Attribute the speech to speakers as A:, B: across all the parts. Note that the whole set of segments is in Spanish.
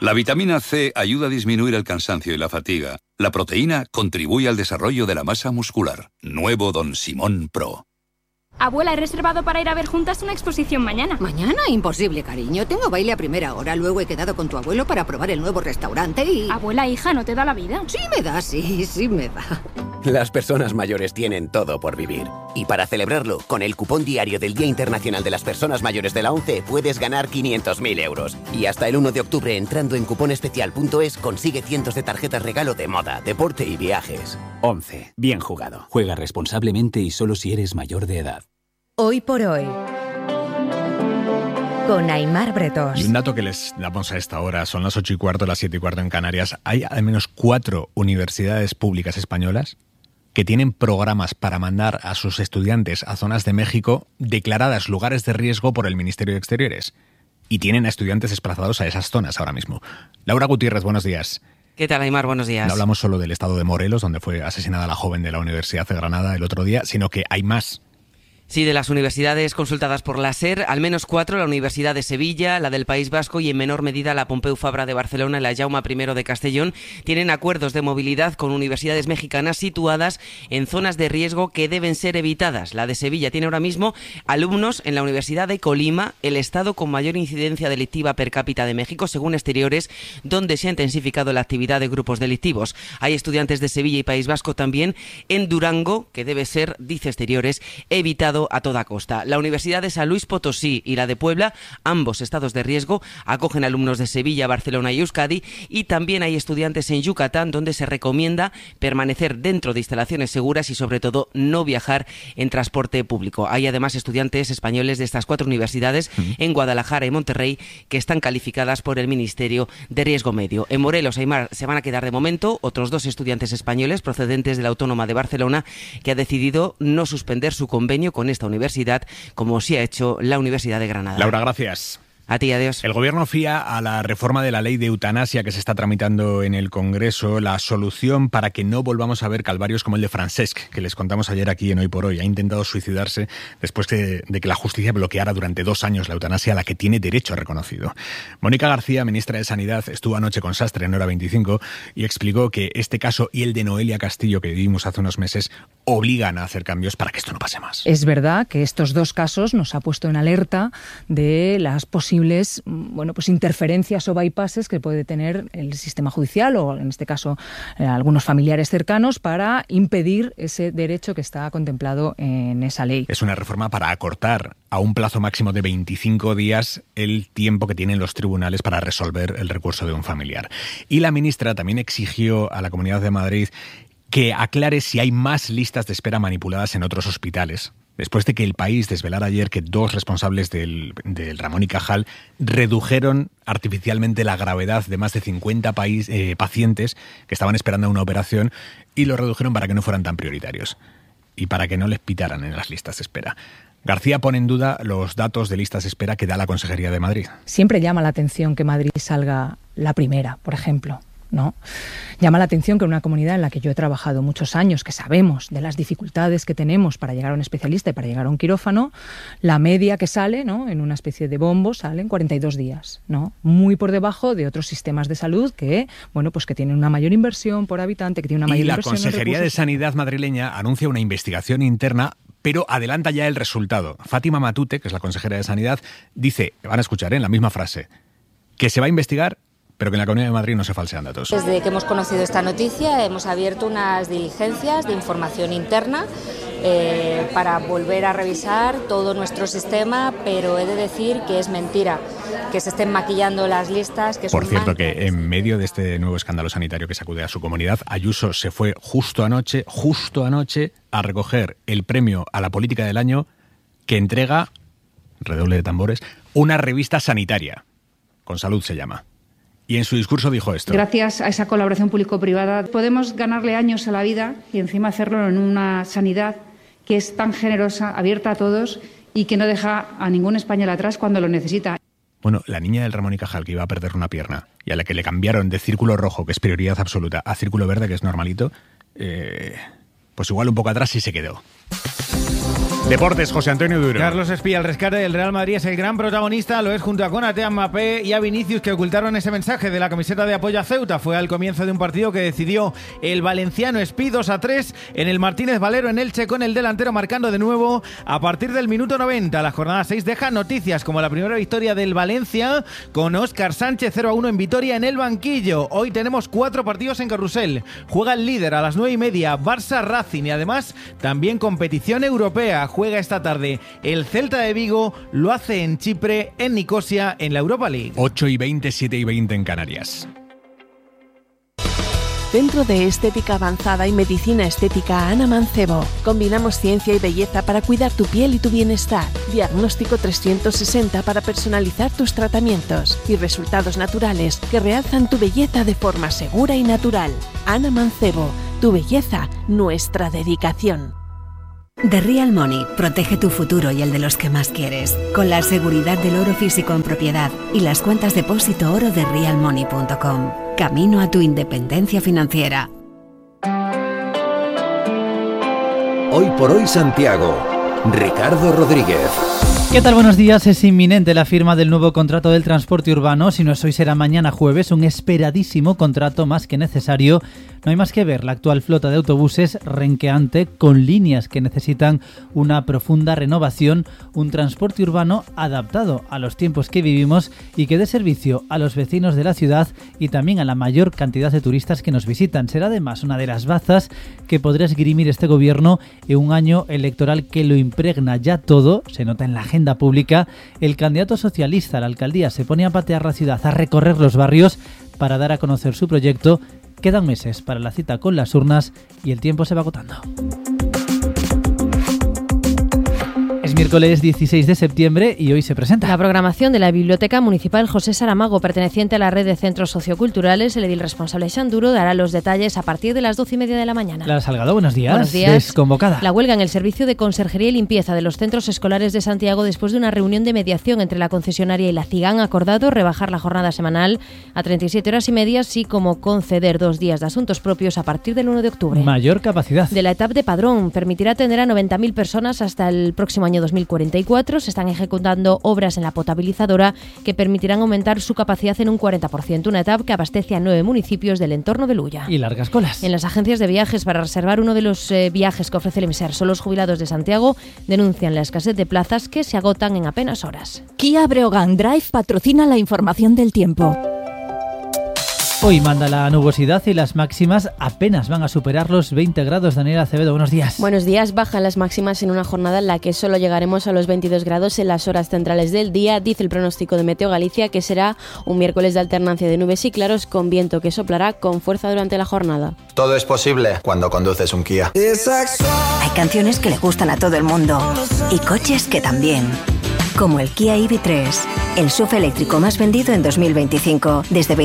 A: La vitamina C ayuda a disminuir el cansancio y la fatiga. La proteína contribuye al desarrollo de la masa muscular. Nuevo Don Simón Pro.
B: Abuela, he reservado para ir a ver juntas una exposición mañana.
C: ¿Mañana? Imposible, cariño. Tengo baile a primera hora. Luego he quedado con tu abuelo para probar el nuevo restaurante y...
B: Abuela, hija, ¿no te da la vida?
C: Sí me da, sí me da.
D: Las personas mayores tienen todo por vivir. Y para celebrarlo, con el cupón diario del Día Internacional de las Personas Mayores de la ONCE puedes ganar 500.000 euros. Y hasta el 1 de octubre, entrando en cuponespecial.es, consigue cientos de tarjetas regalo de moda, deporte y viajes.
E: ONCE. Bien jugado. Juega responsablemente y solo si eres mayor de edad.
F: Hoy por hoy, con Aimar Bretos.
G: Y un dato que les damos a esta hora, son las 8:15, las 7:15 en Canarias. Hay al menos 4 universidades públicas españolas que tienen programas para mandar a sus estudiantes a zonas de México declaradas lugares de riesgo por el Ministerio de Exteriores. Y tienen a estudiantes desplazados a esas zonas ahora mismo. Laura Gutiérrez, buenos días.
H: ¿Qué tal, Aimar? Buenos días.
G: No hablamos solo del estado de Morelos, donde fue asesinada la joven de la Universidad de Granada el otro día, sino que hay más.
H: Sí, de las universidades consultadas por la SER, al menos 4, la Universidad de Sevilla, la del País Vasco y en menor medida la Pompeu Fabra de Barcelona y la Jaume I de Castellón, tienen acuerdos de movilidad con universidades mexicanas situadas en zonas de riesgo que deben ser evitadas. La de Sevilla tiene ahora mismo alumnos en la Universidad de Colima, el estado con mayor incidencia delictiva per cápita de México, según Exteriores, donde se ha intensificado la actividad de grupos delictivos. Hay estudiantes de Sevilla y País Vasco también en Durango, que debe ser, dice Exteriores, evitado a toda costa. La Universidad de San Luis Potosí y la de Puebla, ambos estados de riesgo, acogen alumnos de Sevilla, Barcelona y Euskadi, y también hay estudiantes en Yucatán, donde se recomienda permanecer dentro de instalaciones seguras y sobre todo no viajar en transporte público. Hay además estudiantes españoles de estas 4 universidades en Guadalajara y Monterrey que están calificadas por el Ministerio de Riesgo Medio. En Morelos, Aimar, se van a quedar de momento otros 2 estudiantes españoles procedentes de la Autónoma de Barcelona, que ha decidido no suspender su convenio con esta universidad, como sí ha hecho la Universidad de Granada.
G: Laura, gracias.
H: A ti, adiós.
G: El Gobierno fía a la reforma de la ley de eutanasia que se está tramitando en el Congreso la solución para que no volvamos a ver calvarios como el de Francesc, que les contamos ayer aquí en Hoy por Hoy. Ha intentado suicidarse después de que la justicia bloqueara durante 2 años la eutanasia a la que tiene derecho reconocido. Mónica García, ministra de Sanidad, estuvo anoche con Sastre en Hora 25 y explicó que este caso y el de Noelia Castillo, que vivimos hace unos meses, obligan a hacer cambios para que esto no pase más.
I: Es verdad que estos 2 casos nos ha puesto en alerta de las posibles interferencias o bypasses que puede tener el sistema judicial o, en este caso, algunos familiares cercanos para impedir ese derecho que está contemplado en esa ley.
G: Es una reforma para acortar a un plazo máximo de 25 días el tiempo que tienen los tribunales para resolver el recurso de un familiar. Y la ministra también exigió a la Comunidad de Madrid que aclare si hay más listas de espera manipuladas en otros hospitales, después de que El País desvelara ayer que 2 responsables del Ramón y Cajal redujeron artificialmente la gravedad de más de 50 pacientes que estaban esperando una operación y lo redujeron para que no fueran tan prioritarios y para que no les pitaran en las listas de espera. García pone en duda los datos de listas de espera que da la Consejería de Madrid.
I: Siempre llama la atención que Madrid salga la primera, por ejemplo, ¿no? Llama la atención que en una comunidad en la que yo he trabajado muchos años, que sabemos de las dificultades que tenemos para llegar a un especialista y para llegar a un quirófano, la media que sale, ¿no?, en una especie de bombo salen 42 días, ¿no? Muy por debajo de otros sistemas de salud que, que tienen una mayor inversión por habitante, que tienen una mayor inversión en recursos.
G: Y la Consejería de Sanidad madrileña anuncia una investigación interna, pero adelanta ya el resultado. Fátima Matute, que es la consejera de Sanidad, dice, van a escuchar en la misma frase, que se va a investigar, pero que en la Comunidad de Madrid no se falsean datos.
J: Desde que hemos conocido esta noticia hemos abierto unas diligencias de información interna para volver a revisar todo nuestro sistema, pero he de decir que es mentira que se estén maquillando las listas.
G: Por cierto, que en medio de este nuevo escándalo sanitario que sacude a su comunidad, Ayuso se fue justo anoche, a recoger el premio a la política del año que entrega, redoble de tambores, una revista sanitaria. Con Salud se llama. Y en su discurso dijo esto.
K: Gracias a esa colaboración público-privada podemos ganarle años a la vida y encima hacerlo en una sanidad que es tan generosa, abierta a todos y que no deja a ningún español atrás cuando lo necesita.
G: Bueno, la niña del Ramón y Cajal que iba a perder una pierna y a la que le cambiaron de círculo rojo, que es prioridad absoluta, a círculo verde, que es normalito, pues igual un poco atrás sí se quedó. Deportes, José Antonio Duro.
L: Carlos Espía, el rescate del Real Madrid es el gran protagonista, lo es junto a Konaté, a Mbappé y a Vinicius, que ocultaron ese mensaje de la camiseta de apoyo a Ceuta. Fue al comienzo de un partido que decidió el valenciano Espí 2-3 en el Martínez Valero en Elche, con el delantero marcando de nuevo a partir del minuto 90. La jornada 6 deja noticias como la primera victoria del Valencia con Óscar Sánchez 0-1 en Vitoria en el banquillo. Hoy tenemos 4 partidos en Carrusel. Juega el líder a las 9:30, Barça Racing, y además también competición europea. Juega esta tarde el Celta de Vigo, lo hace en Chipre, en Nicosia, en la Europa League.
G: 8:20, 7:20 en Canarias.
M: Centro de Estética Avanzada y Medicina Estética Ana Mancebo. Combinamos ciencia y belleza para cuidar tu piel y tu bienestar. Diagnóstico 360 para personalizar tus tratamientos y resultados naturales que realzan tu belleza de forma segura y natural. Ana Mancebo, tu belleza, nuestra dedicación.
N: The Real Money protege tu futuro y el de los que más quieres, con la seguridad del oro físico en propiedad y las cuentas depósito oro de realmoney.com. Camino a tu independencia financiera.
O: Hoy por hoy Santiago. Ricardo Rodríguez.
P: ¿Qué tal? Buenos días. Es inminente la firma del nuevo contrato del transporte urbano. Si no es hoy, será mañana jueves. Un esperadísimo contrato más que necesario. No hay más que ver la actual flota de autobuses renqueante, con líneas que necesitan una profunda renovación, un transporte urbano adaptado a los tiempos que vivimos y que dé servicio a los vecinos de la ciudad y también a la mayor cantidad de turistas que nos visitan. Será además una de las bazas que podrá esgrimir este gobierno en un año electoral que lo impregna ya todo, se nota en la agenda pública. El candidato socialista a la alcaldía se pone a patear la ciudad, a recorrer los barrios para dar a conocer su proyecto. Quedan meses para la cita con las urnas y el tiempo se va agotando. Es miércoles 16 de septiembre y hoy se presenta
Q: la programación de la Biblioteca Municipal José Saramago, perteneciente a la red de centros socioculturales. El edil responsable Xanduro dará los detalles a partir de las 12:30 de la mañana.
P: Lara Salgado, buenos días.
Q: Buenos días.
P: Desconvocada.
Q: La huelga en el servicio de conserjería y limpieza de los centros escolares de Santiago, después de una reunión de mediación entre la concesionaria y la CIGAN, ha acordado rebajar la jornada semanal a 37 horas y media, así como conceder 2 días de asuntos propios a partir del 1 de octubre.
P: Mayor capacidad.
Q: De la etapa de Padrón permitirá atender a 90.000 personas hasta el próximo año 2044. Se están ejecutando obras en la potabilizadora que permitirán aumentar su capacidad en un 40%, una etapa que abastece a 9 municipios del entorno de Luya.
P: Y largas colas.
Q: En las agencias de viajes para reservar uno de los viajes que ofrece el Emiser, los jubilados de Santiago denuncian la escasez de plazas que se agotan en apenas horas.
R: Kia Breogán Drive patrocina la información del tiempo.
P: Hoy manda la nubosidad y las máximas apenas van a superar los 20 grados. Daniela Acevedo, buenos días.
S: Buenos días. Bajan las máximas en una jornada en la que solo llegaremos a los 22 grados en las horas centrales del día. Dice el pronóstico de Meteo Galicia que será un miércoles de alternancia de nubes y claros, con viento que soplará con fuerza durante la jornada.
T: Todo es posible cuando conduces un Kia.
N: Hay canciones que le gustan a todo el mundo y coches que también. Como el Kia EV3, el SUV eléctrico más vendido en 2025, desde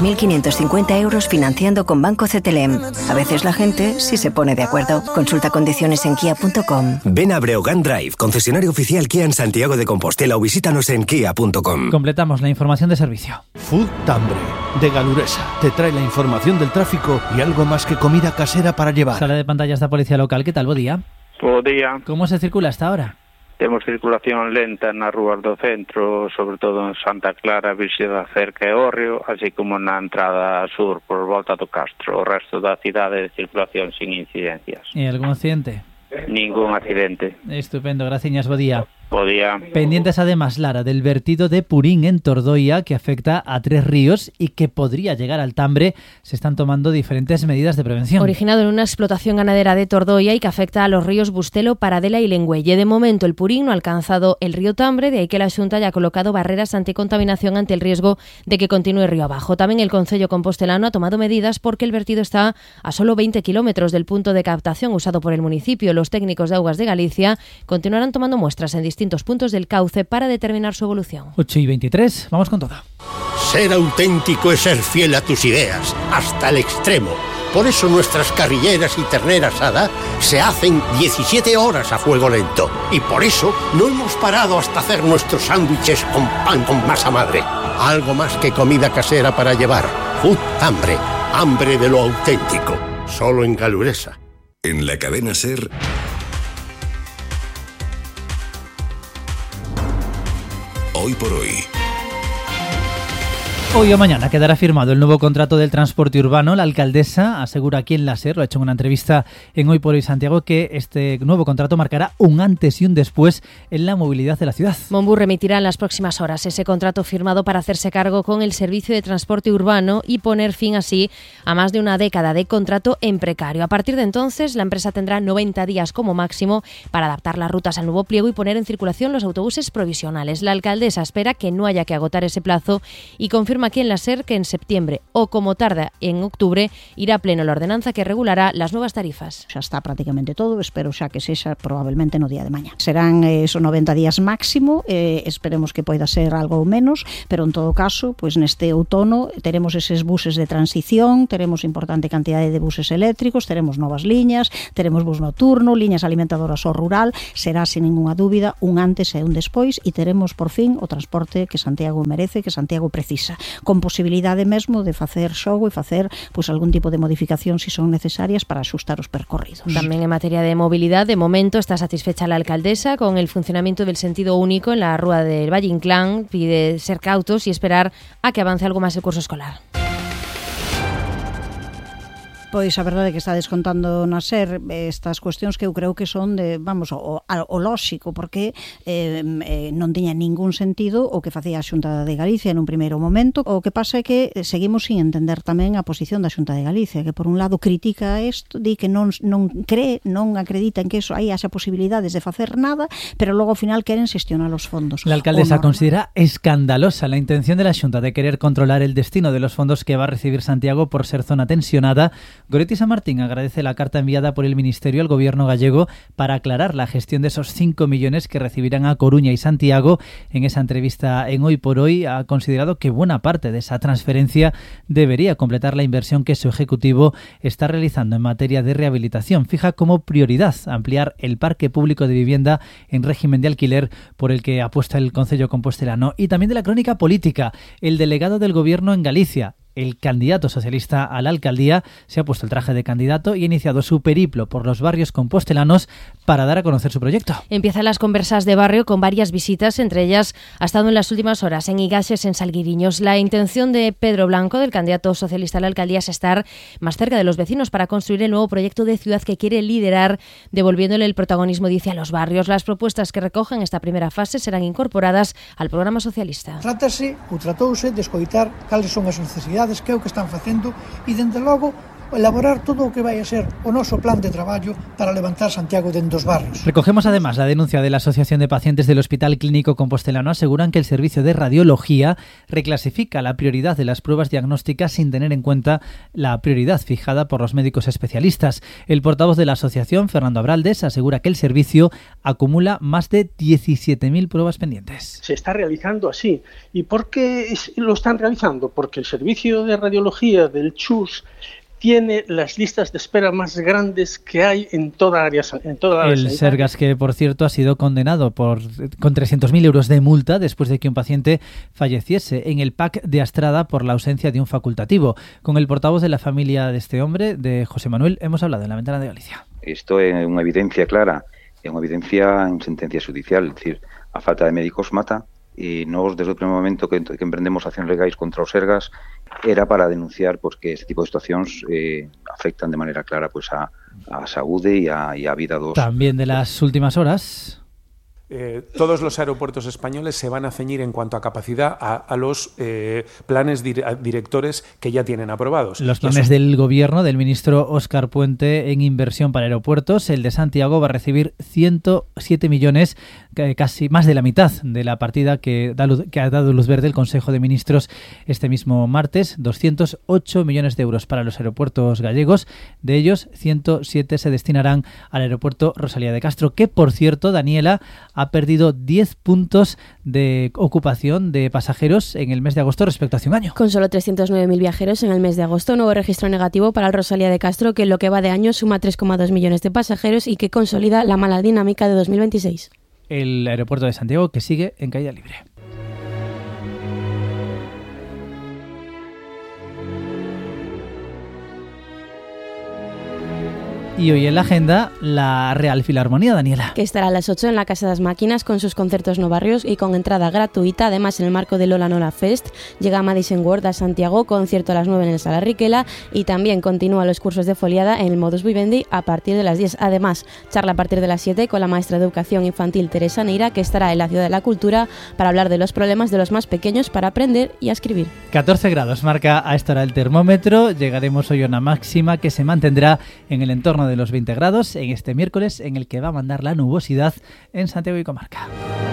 N: 22.550 euros financiando con Banco CTLM. A veces la gente sí se pone de acuerdo. Consulta condiciones en kia.com.
O: Ven a Breogán Drive, concesionario oficial Kia en Santiago de Compostela, o visítanos en kia.com.
P: Completamos la información de servicio.
U: Food Tambre, de Galuresa, te trae la información del tráfico y algo más que comida casera para llevar.
P: Sala de pantallas de Policía Local, ¿qué tal? Buen día.
V: Buen día.
P: ¿Cómo se circula hasta ahora?
V: Temos circulación lenta nas rúas do centro, sobre todo en Santa Clara, Virxe da Cerca e Hórreo, así como na entrada sur por volta do Castro. O resto da cidade de circulación sin incidencias.
P: ¿Y algún accidente?
V: Ningún accidente.
P: Estupendo, gracias, buen día.
V: Podía.
P: Pendientes además, Lara, del vertido de Purín en Tordoia, que afecta a 3 ríos y que podría llegar al Tambre. Se están tomando diferentes medidas de prevención.
Q: Originado en una explotación ganadera de Tordoia y que afecta a los ríos Bustelo, Paradela y Lengüelle. De momento el Purín no ha alcanzado el río Tambre, de ahí que la Xunta haya colocado barreras anticontaminación ante el riesgo de que continúe río abajo. También el Concello compostelano ha tomado medidas porque el vertido está a solo 20 kilómetros del punto de captación usado por el municipio. Los técnicos de Aguas de Galicia continuarán tomando muestras en distintos puntos del cauce para determinar su evolución.
P: 8:23, vamos con todo.
W: Ser auténtico es ser fiel a tus ideas, hasta el extremo. Por eso nuestras carrilleras y ternera asada se hacen 17 horas a fuego lento. Y por eso no hemos parado hasta hacer nuestros sándwiches con pan con masa madre. Algo más que comida casera para llevar. Food Tambre, hambre de lo auténtico. Solo en Galuresa.
O: En la cadena SER,
A: Hoy por hoy.
P: Hoy o mañana quedará firmado el nuevo contrato del transporte urbano. La alcaldesa asegura aquí en la SER, lo ha hecho en una entrevista en Hoy por Hoy Santiago, que este nuevo contrato marcará un antes y un después en la movilidad de la ciudad.
Q: Monbus remitirá en las próximas horas ese contrato firmado para hacerse cargo con el servicio de transporte urbano y poner fin así a más de una década de contrato en precario. A partir de entonces, la empresa tendrá 90 días como máximo para adaptar las rutas al nuevo pliego y poner en circulación los autobuses provisionales. La alcaldesa espera que no haya que agotar ese plazo y confirma aquí en la SER que en septiembre o como tarda en octubre irá a pleno la ordenanza que regulará las nuevas tarifas.
B: Xa está prácticamente todo, espero xa que sexa probablemente no día de mañá. Serán esos 90 días máximo, esperemos que poida ser algo menos, pero en todo caso, pues neste outono teremos eses buses de transición, teremos importante cantidade de buses eléctricos, teremos novas liñas, teremos bus nocturno, liñas alimentadoras ao rural, será sin ninguna dúbida un antes e un despois e teremos por fin o transporte que Santiago merece, que Santiago precisa, con posibilidade mesmo de facer xogo e facer pois algún tipo de modificación se son necesarias para axustar os percorridos.
Q: Tamén en materia de movilidad, de momento está satisfecha la alcaldesa con el funcionamiento del sentido único en la rúa del Valle Inclán, pide ser cautos y esperar a que avance algo máis el curso escolar.
B: Pois a verdade é que está descontando na SER estas cuestións que eu creo que son de, vamos, o lóxico, porque non tiña ningún sentido o que facía a Xunta de Galicia en un primeiro momento. O que pasa é que seguimos sin entender tamén a posición da Xunta de Galicia, que por un lado critica isto, di que non cree, non acredita en que eso aí haxa posibilidades de facer nada, pero logo ao final queren xestionar os fondos.
P: La alcaldesa considera escandalosa la intención de la Xunta de querer controlar el destino de los fondos que va a recibir Santiago por ser zona tensionada. Goretti San Martín agradece la carta enviada por el Ministerio al Gobierno gallego para aclarar la gestión de esos 5 millones que recibirán a Coruña y Santiago. En esa entrevista en Hoy por Hoy ha considerado que buena parte de esa transferencia debería completar la inversión que su Ejecutivo está realizando en materia de rehabilitación. Fija como prioridad ampliar el parque público de vivienda en régimen de alquiler por el que apuesta el Concello compostelano. Y también de la crónica política, el delegado del Gobierno en Galicia, el candidato socialista a la alcaldía, se ha puesto el traje de candidato y ha iniciado su periplo por los barrios compostelanos para dar a conocer su proyecto.
Q: Empiezan las conversas de barrio con varias visitas, entre ellas ha estado en las últimas horas en Igaxes, en Salguiriños. La intención de Pedro Blanco, del candidato socialista a la alcaldía, es estar más cerca de los vecinos para construir el nuevo proyecto de ciudad que quiere liderar, devolviéndole el protagonismo, dice, a los barrios. Las propuestas que recogen esta primera fase serán incorporadas al programa socialista.
C: Tratouse de escoitar cales son as necesidades que é o que están facendo e, dende logo, elaborar todo o que vai a ser o noso plan de traballo para levantar Santiago dentro dos barrios.
P: Recogemos además la denuncia de la Asociación de Pacientes del Hospital Clínico Compostelano. Aseguran que el servicio de radiología reclasifica la prioridad de las pruebas diagnósticas sin tener en cuenta la prioridad fijada por los médicos especialistas. El portavoz de la asociación, Fernando Abraldes, asegura que el servicio acumula más de 17.000 pruebas pendientes.
X: Se está realizando así. ¿Y por qué lo están realizando? Porque el servicio de radiología del CHUS tiene las listas de espera más grandes que hay en toda área sanitaria.
P: El Sergas, que por cierto ha sido condenado con 300.000 euros de multa después de que un paciente falleciese en el PAC de Astrada por la ausencia de un facultativo. Con el portavoz de la familia de este hombre, de José Manuel, hemos hablado en La Ventana de Galicia.
Y: Isto é unha evidencia clara, é unha evidencia en sentencia judicial, é dicir, a falta de médicos mata, e nós, desde o primeiro momento que emprendemos accións legais contra os Sergas, era para denunciar que este tipo de situacións afectan de maneira clara a saúde e a vida dos...
P: También de las últimas horas...
Z: Todos los aeropuertos españoles se van a ceñir en cuanto a capacidad a los planes directores que ya tienen aprobados.
P: Los planes del gobierno del ministro Óscar Puente en inversión para aeropuertos. El de Santiago va a recibir 107 millones, casi más de la mitad de la partida que ha dado luz verde el Consejo de Ministros este mismo martes. 208 millones de euros para los aeropuertos gallegos. De ellos, 107 se destinarán al aeropuerto Rosalía de Castro, que, por cierto, Daniela, ha perdido 10 puntos de ocupación de pasajeros en el mes de agosto respecto a hace un año.
S: Con solo 309.000 viajeros en el mes de agosto, nuevo registro negativo para el Rosalía de Castro, que en lo que va de año suma 3,2 millones de pasajeros y que consolida la mala dinámica de 2026.
P: El aeropuerto de Santiago, que sigue en caída libre. Y hoy en la agenda, la Real Filarmonía, Daniela.
S: Que estará a las 8 en la Casa das Máquinas con sus concertos no barrios y con entrada gratuita. Además, en el marco del Ola Nola Fest, llega Madison World a Santiago, concierto a las 9 en el Sala Riquela, y también continúa los cursos de foliada en el Modus Vivendi a partir de las 10. Además, charla a partir de las 7 con la maestra de Educación Infantil Teresa Neira, que estará en la Ciudad de la Cultura para hablar de los problemas de los más pequeños para aprender y a escribir.
P: 14 grados marca a esta hora el termómetro. Llegaremos hoy a una máxima que se mantendrá en el entorno de los 20 grados en este miércoles, en el que va a mandar la nubosidad en Santiago y comarca.